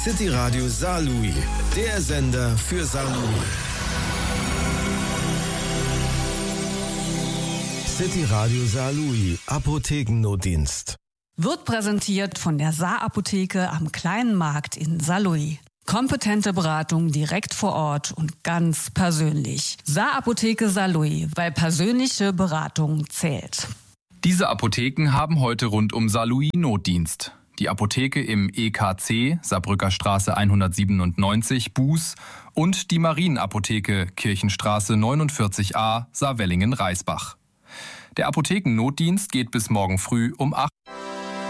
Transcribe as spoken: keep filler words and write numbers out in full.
City Radio Saarlouis, der Sender für Saarlouis. City Radio Saarlouis, Apothekennotdienst. Wird präsentiert von der Saar-Apotheke am Kleinen Markt in Saarlouis. Kompetente Beratung direkt vor Ort und ganz persönlich. Saar-Apotheke Saarlouis, weil persönliche Beratung zählt. Diese Apotheken haben heute rund um Saarlouis Notdienst. Die Apotheke im E K C, Saarbrücker Straße hundertsiebenundneunzig, Buß und die Marienapotheke, Kirchenstraße neunundvierzig a, Saarwellingen-Reisbach. Der Apothekennotdienst geht bis morgen früh um acht Uhr.